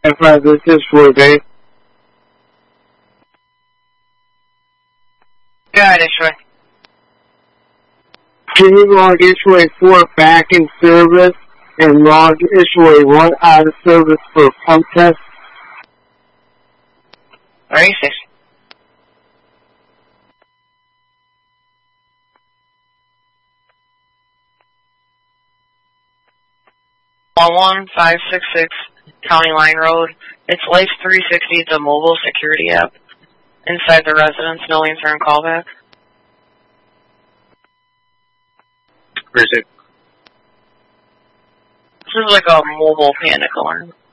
Hi, this is Ruby. Go ahead, Ishway. Can you log Ishway 4 back in service and log Ishway 1 out of service for pump test? Alright, 6. One 566 County Line Road. It's Life 360. It's a mobile security app inside the residence. No answer and callback. Where is it? This is like a mobile panic alarm.